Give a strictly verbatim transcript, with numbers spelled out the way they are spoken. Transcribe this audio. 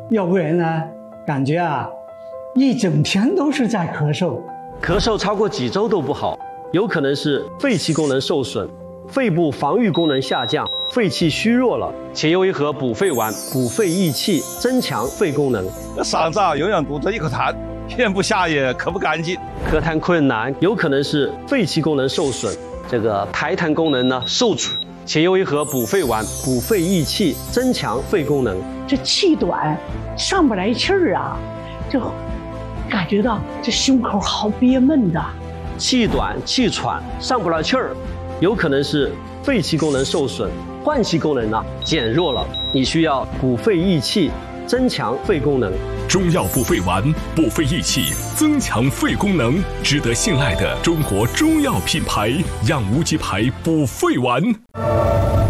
要不然呢，感觉啊，一整天都是在咳嗽。 咳嗽超过几周都不好，有可能是肺气功能受损，肺部防御功能下降，肺气虚弱了。且用一盒补肺丸，补肺益气，增强肺功能。 嗓子啊，永远堵着一口痰，咽不下也咳不干净。 咳痰困难，有可能是肺气功能受损，这个排痰功能呢受阻。且用一盒补肺丸，补肺益气，增强肺功能。 这气短，上不来气儿啊，就感觉到这胸口好憋闷的。 气短、气喘、上不来气儿，有可能是肺气功能受损，换气功能呢减弱了。你需要补肺益气，增强肺功能。 中药补肺丸，补肺益气，增强肺功能，值得信赖的中国中药品牌——养无极牌补肺丸。